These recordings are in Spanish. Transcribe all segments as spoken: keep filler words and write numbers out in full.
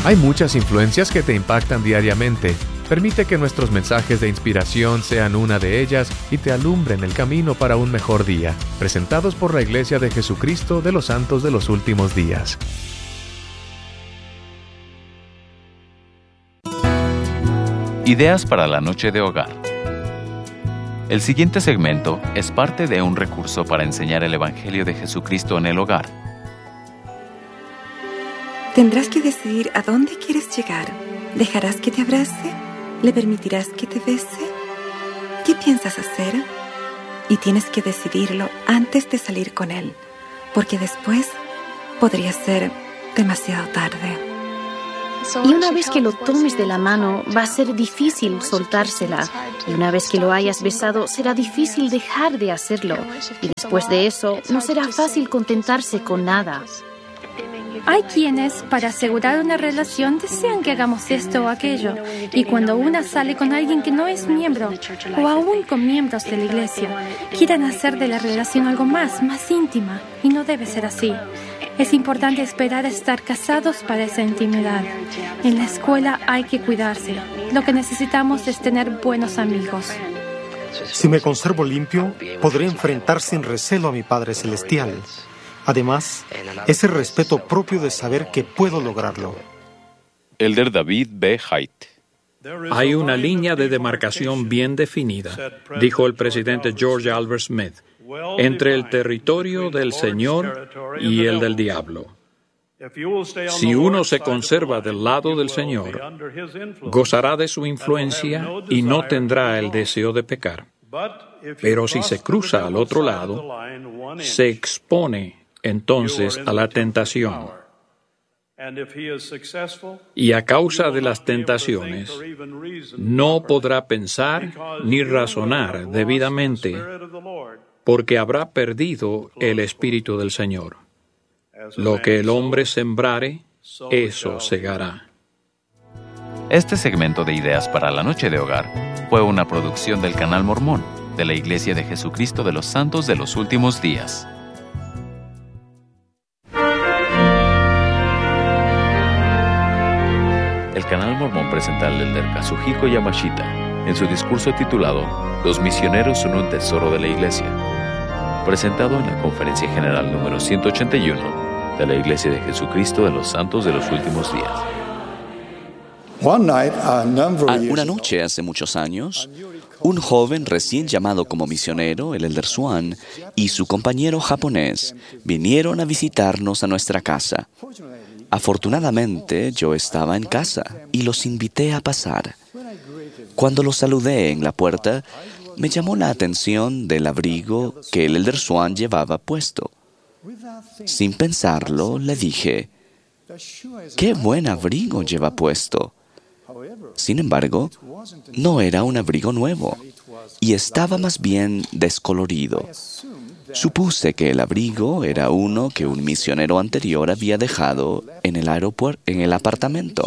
Hay muchas influencias que te impactan diariamente. Permite que nuestros mensajes de inspiración sean una de ellas y te alumbren el camino para un mejor día. Presentados por la Iglesia de Jesucristo de los Santos de los Últimos Días. Ideas para la noche de hogar. El siguiente segmento es parte de un recurso para enseñar el Evangelio de Jesucristo en el hogar. Tendrás que decidir a dónde quieres llegar. ¿Dejarás que te abrace? ¿Le permitirás que te bese? ¿Qué piensas hacer? Y tienes que decidirlo antes de salir con él, porque después podría ser demasiado tarde. Y una vez que lo tomes de la mano, va a ser difícil soltársela. Y una vez que lo hayas besado, será difícil dejar de hacerlo. Y después de eso, no será fácil contentarse con nada. Hay quienes, para asegurar una relación, desean que hagamos esto o aquello. Y cuando una sale con alguien que no es miembro, o aún con miembros de la iglesia, quieren hacer de la relación algo más, más íntima. Y no debe ser así. Es importante esperar a estar casados para esa intimidad. En la escuela hay que cuidarse. Lo que necesitamos es tener buenos amigos. Si me conservo limpio, podré enfrentar sin recelo a mi Padre Celestial. Además, es el respeto propio de saber que puedo lograrlo. Elder David B. Haidt. Hay una línea de demarcación bien definida, dijo el presidente George Albert Smith, entre el territorio del Señor y el del diablo. Si uno se conserva del lado del Señor, gozará de su influencia y no tendrá el deseo de pecar. Pero si se cruza al otro lado, se expone entonces a la tentación. Y a causa de las tentaciones, no podrá pensar ni razonar debidamente, porque habrá perdido el Espíritu del Señor. Lo que el hombre sembrare, eso segará. Este segmento de Ideas para la Noche de Hogar fue una producción del Canal Mormón de la Iglesia de Jesucristo de los Santos de los Últimos Días. El Canal Mormón presenta al elder Kazuhiko Yamashita en su discurso titulado Los misioneros son un tesoro de la Iglesia, presentado en la Conferencia General número ciento ochenta y uno de la Iglesia de Jesucristo de los Santos de los Últimos Días. Una noche hace muchos años, un joven recién llamado como misionero, el elder Swan, y su compañero japonés vinieron a visitarnos a nuestra casa. Afortunadamente, yo estaba en casa y los invité a pasar. Cuando los saludé en la puerta, me llamó la atención del abrigo que el elder Swan llevaba puesto. Sin pensarlo, le dije, «¡Qué buen abrigo lleva puesto!». Sin embargo, no era un abrigo nuevo y estaba más bien descolorido. Supuse que el abrigo era uno que un misionero anterior había dejado en el aeropuerto, en el apartamento.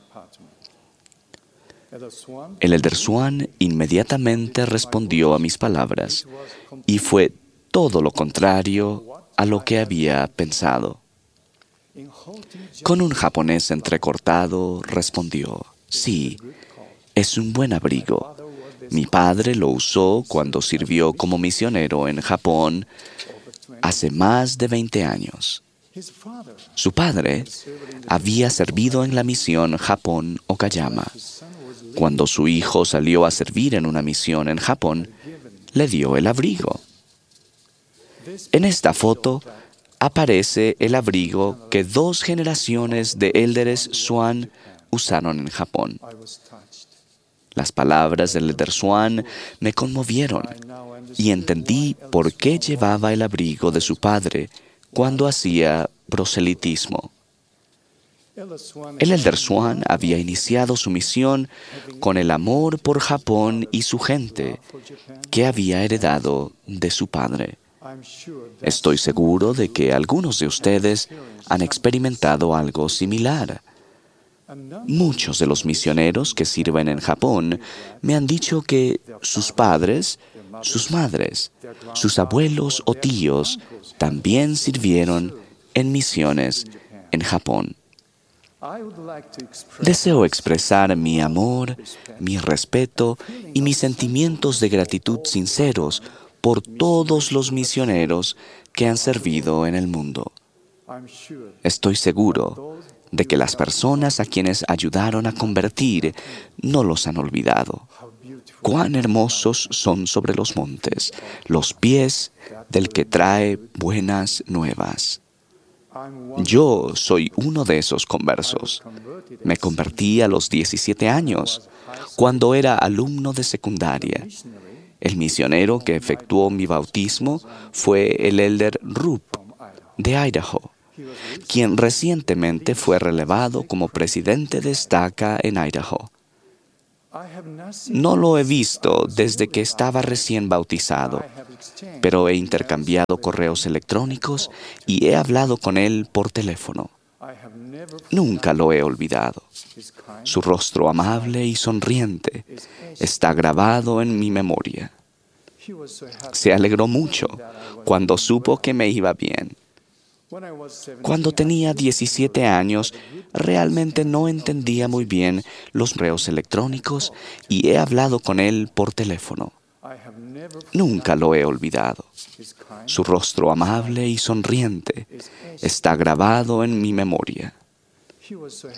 El elder Swan inmediatamente respondió a mis palabras y fue todo lo contrario a lo que había pensado. Con un japonés entrecortado respondió, «Sí, es un buen abrigo. Mi padre lo usó cuando sirvió como misionero en Japón hace más de veinte años. Su padre había servido en la misión Japón-Okayama. Cuando su hijo salió a servir en una misión en Japón, le dio el abrigo. En esta foto aparece el abrigo que dos generaciones de élderes Swan usaron en Japón. Las palabras del elder Swan me conmovieron y entendí por qué llevaba el abrigo de su padre cuando hacía proselitismo. El elder Swan había iniciado su misión con el amor por Japón y su gente que había heredado de su padre. Estoy seguro de que algunos de ustedes han experimentado algo similar. Muchos de los misioneros que sirven en Japón me han dicho que sus padres, sus madres, sus abuelos o tíos también sirvieron en misiones en Japón. Deseo expresar mi amor, mi respeto y mis sentimientos de gratitud sinceros por todos los misioneros que han servido en el mundo. Estoy seguro de que las personas a quienes ayudaron a convertir no los han olvidado. Cuán hermosos son sobre los montes los pies del que trae buenas nuevas. Yo soy uno de esos conversos. Me convertí a los diecisiete años, cuando era alumno de secundaria. El misionero que efectuó mi bautismo fue el elder Rupp de Idaho, quien recientemente fue relevado como presidente de estaca en Idaho. No lo he visto desde que estaba recién bautizado, pero he intercambiado correos electrónicos y he hablado con él por teléfono. Nunca lo he olvidado. Su rostro amable y sonriente está grabado en mi memoria. Se alegró mucho cuando supo que me iba bien. Cuando tenía diecisiete años, realmente no entendía muy bien los correos electrónicos y he hablado con él por teléfono. Nunca lo he olvidado. Su rostro amable y sonriente está grabado en mi memoria.